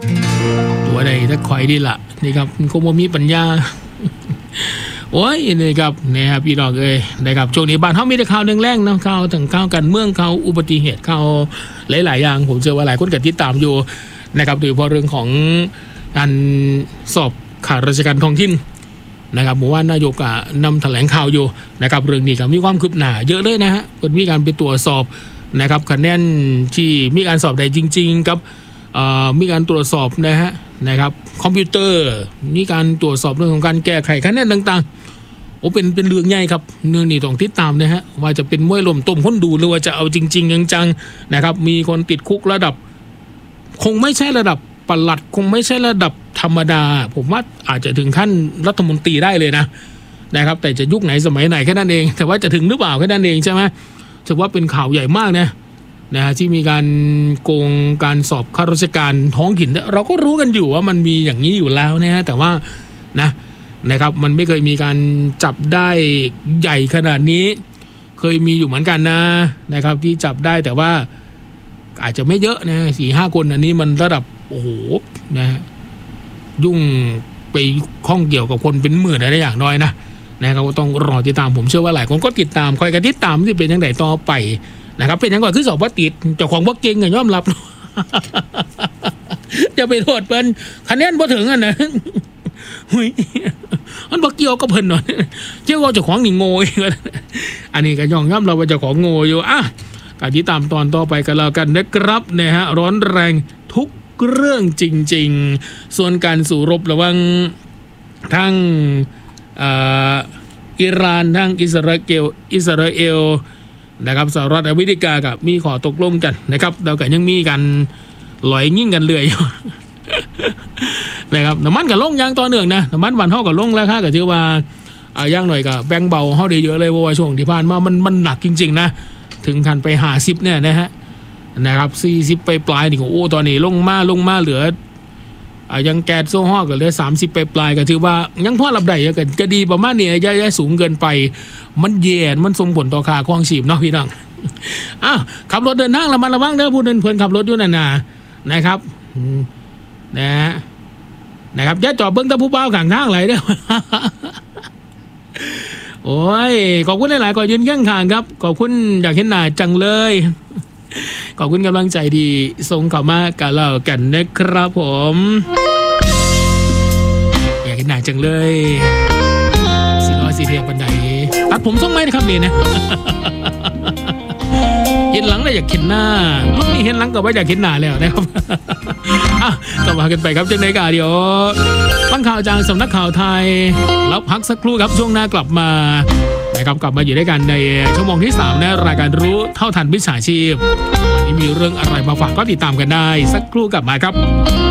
ตัวใดถ้าคอยดีละนี่ครับคงมีปัญญาโอ้ยนี่ครับนี่ครับพี่น้องนะครับช่วงนี้บ้านเขามีแต่ข่าวแรงๆนะข่าวถึงข่าวการเมืองข่าวอุบัติเหตุข่าวหลายๆอย่างผมเชื่อว่าหลายคนก็ติดตามอยู่นะครับโดยเฉพาะเรื่องของการสอบข้าราชการท้องถิ่นนะครับผมว่านายกนำแถลงข่าวอยู่นะครับเรื่องนี้ก็มีความคืบหน้าเยอะเลยนะฮะมีการไปตรวจสอบนะครับคะแนนที่มีการสอบได้จริงๆกับมีการตรวจสอบนะครับคอมพิวเตอร์มีการตรวจสอบเรื่องของการแก้ไขคะแนนต่างๆโอ้เป็นเรื่องใหญ่ครับเรื่องนี้ต้องติดตามนะฮะว่าจะเป็นมวยลมต้มคนดูหรือว่าจะเอาจริงๆจังๆนะครับมีคนติดคุกระดับคงไม่ใช่ระดับปลัดคงไม่ใช่ระดับธรรมดาผมว่าอาจจะถึงขั้นรัฐมนตรีได้เลยนะครับแต่จะยุคไหนสมัยไหนแค่นั้นเองแต่ว่าจะถึงหรือเปล่าแค่นั้นเองใช่ไหมถือว่าเป็นข่าวใหญ่มากนะที่มีการโกงการสอบข้าราชการท้องถิ่นเราก็รู้กันอยู่ว่ามันมีอย่างนี้อยู่แล้วนะฮะแต่ว่านะครับมันไม่เคยมีการจับได้ใหญ่ขนาดนี้เคยมีอยู่เหมือนกันนะครับที่จับได้แต่ว่าอาจจะไม่เยอะนะ4-5 คนอันนี้มันระดับโอ้โหยุ่งไปข้องเกี่ยวกับคนเป็นหมื่นอะไรอย่างน้อยนะครับก็ต้องรอติดตามผมเชื่อว่าหลายคนก็ติดตามคอยกันติดตามที่เป็นยังไงต่อไปนะครับเป็นยังไงคือสอบว่าติดเจ้าของว่าเก่งยอมรับจะไปโทษเพิ่นคะแนนบ่ถึงนะมันบ่เกี่ยวกับเพิ่นหน่อยเจ้าว่าเจ้าของนี่โง่อันนี้ก็ยอมรับว่าเจ้าของโง่อยู่การติดตามตอนต่อไปกันแล้วกันนะครับฮะร้อนแรงทุกเรื่องจริงๆส่วนการสู่รบระหว่างทั้งอิหร่านทั้งอิสราเอลนะครับสหรัฐอเมริกากับมีขอตกลงกันนะครับเราก็ยังมีกันลอยยิ่งกันเรื่อยอยู่นะครับน้ำมันกับลงยางต่อเนื่องนะน้ำมันวันเท่ากับลงแล้วค่ะก็ถือว่าย่างหน่อยกับแบงเบาเท่าได้เยอะเลยเพราะว่าช่วงที่ผ่านมามันหนักจริงๆนะถึงขั้นไป50เนี่ยนะครับ40ไปปลายนี่โอ้ตอนนี้ลงมาเหลือยังแก๊สโซฮอล์ก็เหลือ30ไปปลายก็ถือว่ายังพอรับได้ก็ดีประมาณนี้อย่าสูงเกินไปมันแย่มันส่งผลต่อค่าครองชีพเนาะพี่น้องขับรถเดินทางระมัดระวังเด้อผู้เดินเพื่อนขับรถอยู่นะครับนะครับอย่าจอดเบิ้งตะผู้เบาข้างทางไหลเด้อโอ้ยขอบคุณหลายๆก่อนยืนข้างครับขอบคุณอยากเห็นหน้าจังเลยขอบคุณกำลังใจดีส่งเข้ามากันแล้วกันนะครับผมอยากเห็นหน้าจังเลย400 4เทียงปันไดตัดผมส่งไหมนะครับนี่นะเห็นหลังแล้วอยากเห็นหน้ารุ่นนี้เห็นหลังก็ว่าอยากเห็นหน้าแล้วนะครับก็มากันไปครับจังในกาเดี๋ยวฟังข่าวจากสำนักข่าวไทยแล้วพักสักครู่ครับช่วงหน้ากลับมานะครับกลับมาอยู่ด้วยกันในชั่วโมงที่3ในรายการรู้เท่าทันมิจฉาชีพวันนี้มีเรื่องอะไรมาฝากก็ติดตามกันได้สักครู่กลับมาครับ